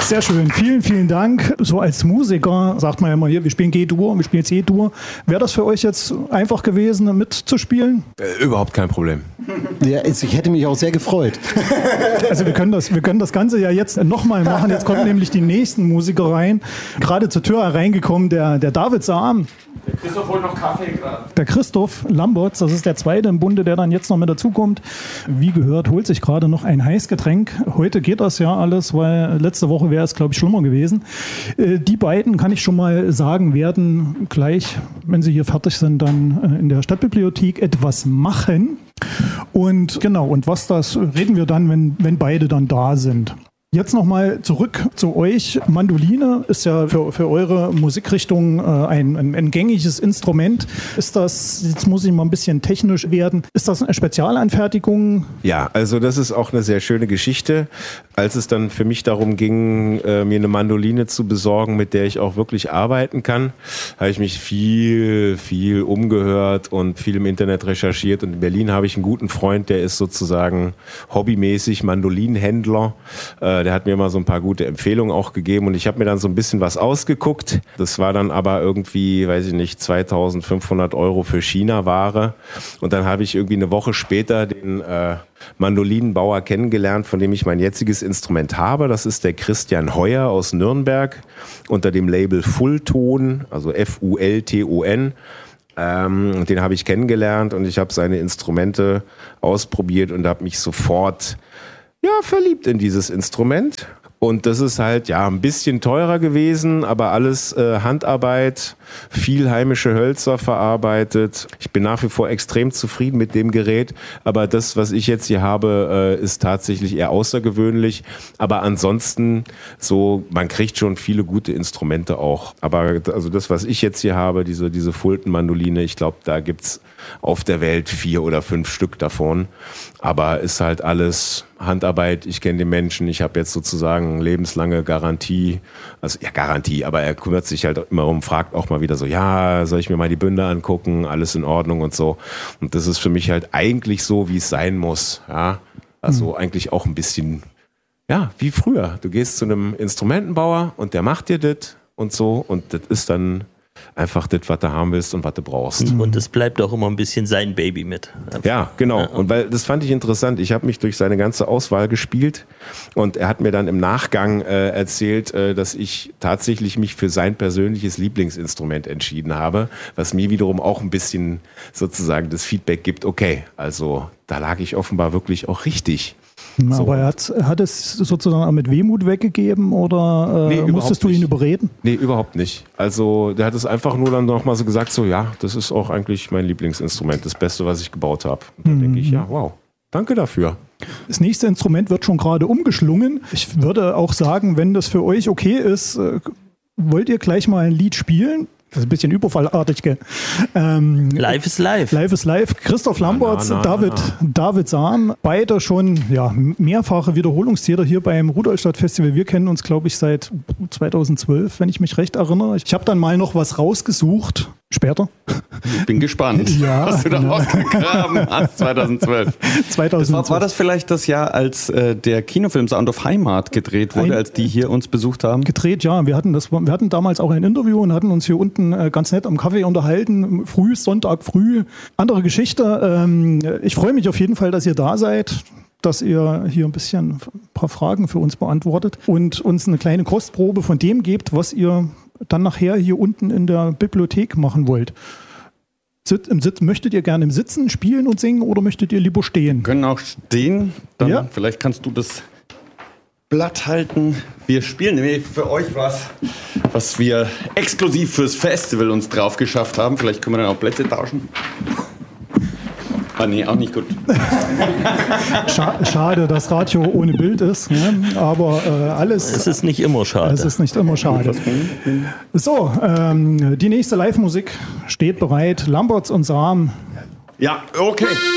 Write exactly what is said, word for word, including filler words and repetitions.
Sehr schön, vielen, vielen Dank. So als Musiker sagt man ja immer hier, wir spielen G-Dur und wir spielen C-Dur. Wäre das für euch jetzt einfach gewesen, mitzuspielen? Äh, überhaupt kein Problem. Ja, ich hätte mich auch sehr gefreut. Also wir können das, wir können das Ganze ja jetzt nochmal machen. Jetzt kommen nämlich die nächsten Musiker rein. Gerade zur Tür hereingekommen, der, der David Sam. Der Christoph holt noch Kaffee gerade. Der Christoph Lamberts, das ist der zweite im Bunde, der dann jetzt noch mit dazukommt. Wie gehört, holt sich gerade noch ein Heißgetränk. Heute geht das ja alles, weil letzte Woche wäre es, glaube ich, schlimmer gewesen. Die beiden, kann ich schon mal sagen, werden gleich, wenn sie hier fertig sind, dann in der Stadtbibliothek etwas machen. Und genau, und was das reden wir dann, wenn, wenn beide dann da sind. Jetzt nochmal zurück zu euch. Mandoline ist ja für, für eure Musikrichtung äh, ein, ein, ein gängiges Instrument. Ist das, jetzt muss ich mal ein bisschen technisch werden, ist das eine Spezialanfertigung? Ja, also das ist auch eine sehr schöne Geschichte. Als es dann für mich darum ging, äh, mir eine Mandoline zu besorgen, mit der ich auch wirklich arbeiten kann, habe ich mich viel, viel umgehört und viel im Internet recherchiert. Und in Berlin habe ich einen guten Freund, der ist sozusagen hobbymäßig Mandolinenhändler. Äh, Der hat mir mal so ein paar gute Empfehlungen auch gegeben und ich habe mir dann so ein bisschen was ausgeguckt. Das war dann aber irgendwie, weiß ich nicht, zweitausendfünfhundert Euro für China-Ware. Und dann habe ich irgendwie eine Woche später den äh, Mandolinenbauer kennengelernt, von dem ich mein jetziges Instrument habe. Das ist der Christian Heuer aus Nürnberg unter dem Label Fullton, also F U L T O N. Ähm, den habe ich kennengelernt und ich habe seine Instrumente ausprobiert und habe mich sofort ja, verliebt in dieses Instrument. Und das ist halt ja ein bisschen teurer gewesen, aber alles äh, Handarbeit, viel heimische Hölzer verarbeitet. Ich bin nach wie vor extrem zufrieden mit dem Gerät, aber das, was ich jetzt hier habe, äh, ist tatsächlich eher außergewöhnlich. Aber ansonsten so, man kriegt schon viele gute Instrumente auch. Aber also das, was ich jetzt hier habe, diese diese Fulton-Mandoline, ich glaube, da gibt's auf der Welt vier oder fünf Stück davon. Aber ist halt alles Handarbeit. Ich kenne den Menschen. Ich habe jetzt sozusagen lebenslange Garantie. Also ja, Garantie, aber er kümmert sich halt immer um, fragt auch mal wieder so, ja, soll ich mir mal die Bünde angucken? Alles in Ordnung und so. Und das ist für mich halt eigentlich so, wie es sein muss. Ja, also mhm. eigentlich auch ein bisschen, ja, wie früher. Du gehst zu einem Instrumentenbauer und der macht dir das und so. Und das ist dann einfach das, was du haben willst und was du brauchst. Und es bleibt auch immer ein bisschen sein Baby mit. Ja, genau. Und weil das fand ich interessant. Ich habe mich durch seine ganze Auswahl gespielt und er hat mir dann im Nachgang äh, erzählt, äh, dass ich tatsächlich mich für sein persönliches Lieblingsinstrument entschieden habe, was mir wiederum auch ein bisschen sozusagen das Feedback gibt, okay, also da lag ich offenbar wirklich auch richtig. Na, so. Aber er hat, hat es sozusagen auch mit Wehmut weggegeben oder äh, nee, musstest du ihn überreden? Nee, überhaupt nicht. Also der hat es einfach nur dann nochmal so gesagt, so ja, das ist auch eigentlich mein Lieblingsinstrument, das Beste, was ich gebaut habe. Und dann mhm. denke ich, ja, wow, danke dafür. Das nächste Instrument wird schon gerade umgeschlungen. Ich würde auch sagen, wenn das für euch okay ist, äh, wollt ihr gleich mal ein Lied spielen? Das ist ein bisschen überfallartig, gell? Ähm, live is live. Live is live. Christoph Lamberts, na, na, David, na, na. David Sam, beide schon ja, mehrfache Wiederholungstäter hier beim Rudolstadt Festival. Wir kennen uns, glaube ich, seit zweitausendzwölf, wenn ich mich recht erinnere. Ich habe dann mal noch was rausgesucht. Später. Ich bin gespannt, ja, was du da rausgegraben hast, zweitausendzwölf. zweitausendzwölf. Das war, war das vielleicht das Jahr, als äh, der Kinofilm Sound of Heimat gedreht wurde, Ein, als die hier uns besucht haben? Gedreht, ja. Wir hatten, das, wir hatten damals auch ein Interview und hatten uns hier unten äh, ganz nett am Kaffee unterhalten. Früh, Sonntag früh. Andere Geschichte. Ähm, ich freue mich auf jeden Fall, dass ihr da seid, dass ihr hier ein bisschen ein paar Fragen für uns beantwortet und uns eine kleine Kostprobe von dem gebt, was ihr dann nachher hier unten in der Bibliothek machen wollt. Sit, im Sitz, möchtet ihr gerne im Sitzen spielen und singen oder möchtet ihr lieber stehen? Wir können auch stehen. Dann ja. Vielleicht kannst du das Blatt halten. Wir spielen nämlich für euch was, was wir exklusiv fürs Festival uns drauf geschafft haben. Vielleicht können wir dann auch Plätze tauschen. Ah, nee, auch nicht gut. Schade, dass Radio ohne Bild ist, ne? Aber äh, alles... Es ist nicht immer schade. Es ist nicht immer schade. So, ähm, die nächste Live-Musik steht bereit. Lamberts und Sam. Ja, okay.